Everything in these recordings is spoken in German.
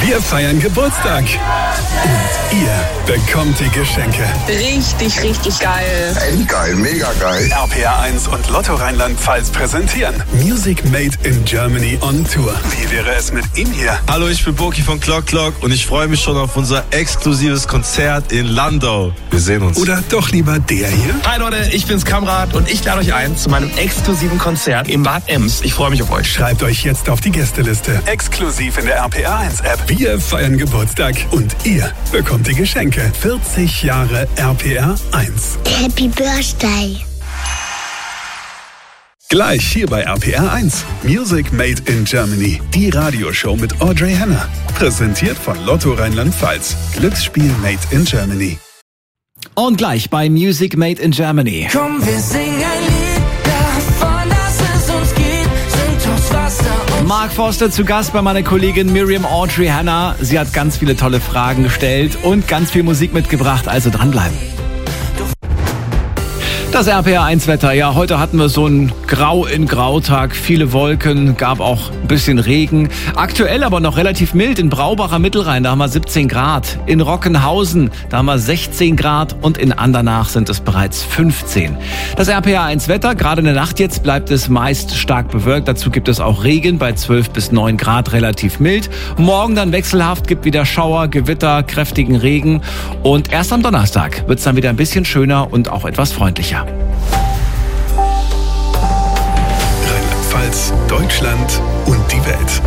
Wir feiern Geburtstag. Und ihr bekommt die Geschenke. Richtig, richtig geil. Endgeil, mega geil. RPR 1 und Lotto Rheinland-Pfalz präsentieren Music Made in Germany on Tour. Wie wäre es mit ihm hier? Hallo, ich bin Boki von Clock Clock und ich freue mich schon auf unser exklusives Konzert in Landau. Wir sehen uns. Oder doch lieber der hier? Hi Leute, ich bin's Kamrat und ich lade euch ein zu meinem exklusiven Konzert in Bad Ems. Ich freue mich auf euch. Schreibt euch jetzt auf die Gästeliste. Exklusiv in der RPR 1 App. Wir feiern Geburtstag und ihr bekommt die Geschenke. 40 Jahre RPR 1. Happy Birthday. Gleich hier bei RPR 1. Music Made in Germany. Die Radioshow mit Audrey Henner. Präsentiert von Lotto Rheinland-Pfalz. Glücksspiel Made in Germany. Und gleich bei Music Made in Germany. Komm, wir singen ein Lied davon, dass es uns geht. Sind aufs Wasser und Mark Forster zu Gast bei meiner Kollegin Miriam Audrey Henner. Sie hat ganz viele tolle Fragen gestellt und ganz viel Musik mitgebracht, also dranbleiben. Das RPR1-Wetter, ja, heute hatten wir so einen Grau in Grau-Tag, viele Wolken, gab auch ein bisschen Regen. Aktuell aber noch relativ mild in Braubacher Mittelrhein, da haben wir 17 Grad. In Rockenhausen, da haben wir 16 Grad und in Andernach sind es bereits 15. Das RPR1-Wetter, gerade in der Nacht jetzt, bleibt es meist stark bewölkt. Dazu gibt es auch Regen bei 12 bis 9 Grad, relativ mild. Morgen dann wechselhaft, gibt wieder Schauer, Gewitter, kräftigen Regen. Und erst am Donnerstag wird es dann wieder ein bisschen schöner und auch etwas freundlicher. Rheinland-Pfalz, Deutschland und die Welt.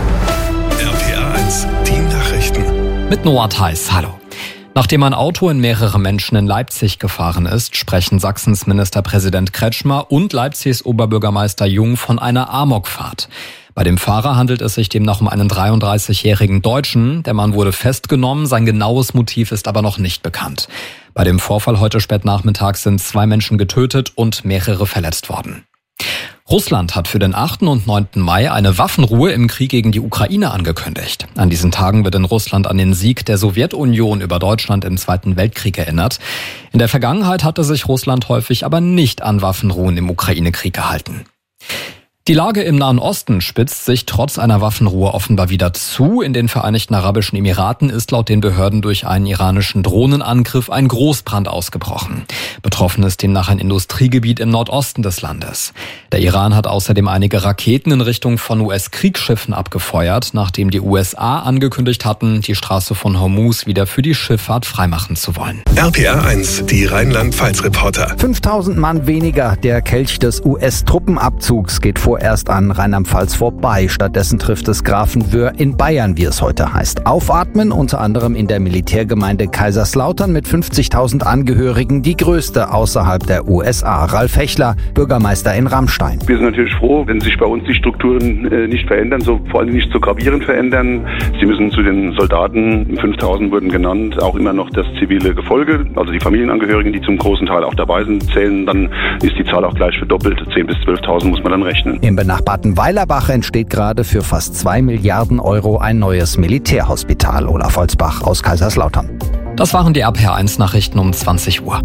RPR 1, die Nachrichten. Mit Noah Theis, hallo. Nachdem ein Auto in mehrere Menschen in Leipzig gefahren ist, sprechen Sachsens Ministerpräsident Kretschmer und Leipzigs Oberbürgermeister Jung von einer Amokfahrt. Bei dem Fahrer handelt es sich demnach um einen 33-jährigen Deutschen. Der Mann wurde festgenommen, sein genaues Motiv ist aber noch nicht bekannt. Bei dem Vorfall heute spät nachmittags sind 2 Menschen getötet und mehrere verletzt worden. Russland hat für den 8. und 9. Mai eine Waffenruhe im Krieg gegen die Ukraine angekündigt. An diesen Tagen wird in Russland an den Sieg der Sowjetunion über Deutschland im Zweiten Weltkrieg erinnert. In der Vergangenheit hatte sich Russland häufig aber nicht an Waffenruhen im Ukraine-Krieg gehalten. Die Lage im Nahen Osten spitzt sich trotz einer Waffenruhe offenbar wieder zu. In den Vereinigten Arabischen Emiraten ist laut den Behörden durch einen iranischen Drohnenangriff ein Großbrand ausgebrochen. Betroffen ist demnach ein Industriegebiet im Nordosten des Landes. Der Iran hat außerdem einige Raketen in Richtung von US-Kriegsschiffen abgefeuert, nachdem die USA angekündigt hatten, die Straße von Hormuz wieder für die Schifffahrt freimachen zu wollen. RPR 1, die Rheinland-Pfalz-Reporter. 5000 Mann weniger. Der Kelch des US-Truppenabzugs geht vorerst an Rheinland-Pfalz vorbei. Stattdessen trifft es Grafenwöhr in Bayern, wie es heute heißt. Aufatmen, unter anderem in der Militärgemeinde Kaiserslautern mit 50.000 Angehörigen, die größte außerhalb der USA. Ralf Hechler, Bürgermeister in Rammstein. Wir sind natürlich froh, wenn sich bei uns die Strukturen nicht verändern, so vor allem nicht so gravierend verändern. Sie müssen zu den Soldaten, 5.000 wurden genannt, auch immer noch das zivile Gefolge, also die Familienangehörigen, die zum großen Teil auch dabei sind, zählen. Dann ist die Zahl auch gleich verdoppelt. 10.000 bis 12.000 muss man dann rechnen. Im benachbarten Weilerbach entsteht gerade für fast 2 Milliarden Euro ein neues Militärhospital. Olaf Holzbach aus Kaiserslautern. Das waren die RPR1-Nachrichten um 20 Uhr.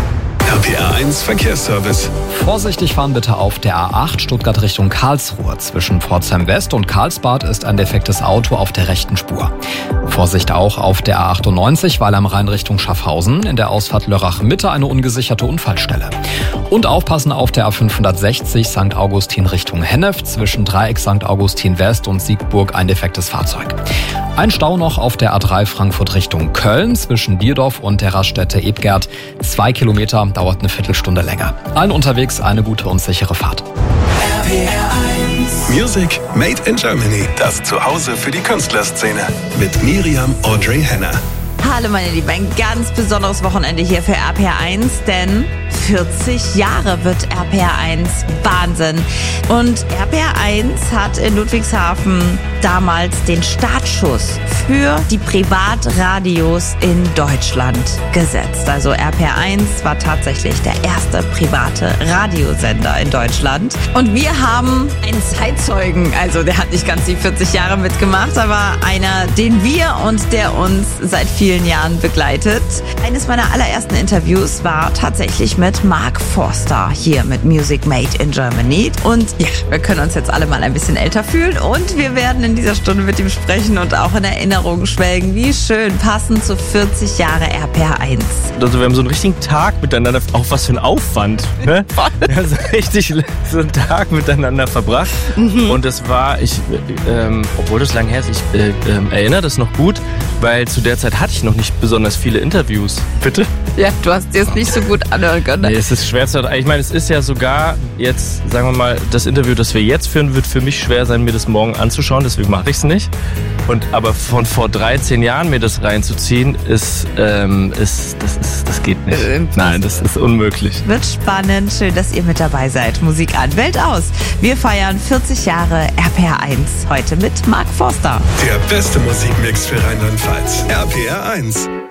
RPR 1 Verkehrsservice. Vorsichtig fahren bitte auf der A8 Stuttgart Richtung Karlsruhe. Zwischen Pforzheim West und Karlsbad ist ein defektes Auto auf der rechten Spur. Vorsicht auch auf der A98 Weil am Rhein Richtung Schaffhausen. In der Ausfahrt Lörrach Mitte eine ungesicherte Unfallstelle. Und aufpassen auf der A560 St. Augustin Richtung Hennef. Zwischen Dreieck St. Augustin West und Siegburg ein defektes Fahrzeug. Ein Stau noch auf der A3 Frankfurt Richtung Köln. Zwischen Dierdorf und der Raststätte Ebgerd. 2 Kilometer, dauert eine Viertelstunde länger. Allen unterwegs eine gute und sichere Fahrt. RPR 1. Music Made in Germany. Das Zuhause für die Künstlerszene. Mit Miriam Audrey Henner. Hallo meine Lieben, ein ganz besonderes Wochenende hier für RPR1, denn 40 Jahre wird RPR1 Wahnsinn. Und RPR1 hat in Ludwigshafen damals den Startschuss für die Privatradios in Deutschland gesetzt. Also RPR1 war tatsächlich der erste private Radiosender in Deutschland. Und wir haben einen Zeitzeugen, also der hat nicht ganz die 40 Jahre mitgemacht, aber einer, den wir und der uns seit vielen vielen Jahren begleitet. Eines meiner allerersten Interviews war tatsächlich mit Mark Forster hier mit Music Made in Germany. Und ja, wir können uns jetzt alle mal ein bisschen älter fühlen und wir werden in dieser Stunde mit ihm sprechen und auch in Erinnerungen schwelgen. Wie schön, passend zu 40 Jahre RPR1. Also wir haben so einen richtigen Tag miteinander, auch was für ein Aufwand. Ne? Wir haben so richtig so einen Tag miteinander verbracht. Und das war, obwohl das lang her ist, ich erinnere das noch gut, weil zu der Zeit hatte ich noch nicht besonders viele Interviews. Bitte? Ja, du hast dir es nicht so gut anhören können. Nee, es ist schwer zu... Ich meine, es ist ja sogar jetzt, sagen wir mal, das Interview, das wir jetzt führen, wird für mich schwer sein, mir das morgen anzuschauen, deswegen mache ich es nicht. Aber von vor 13 Jahren mir das reinzuziehen, das geht nicht. Nein, das ist unmöglich. Wird spannend, schön, dass ihr mit dabei seid. Musik an, Welt aus. Wir feiern 40 Jahre RPR1 heute mit Mark Forster. Der beste Musikmix für Rheinland-Pfalz. RPR1.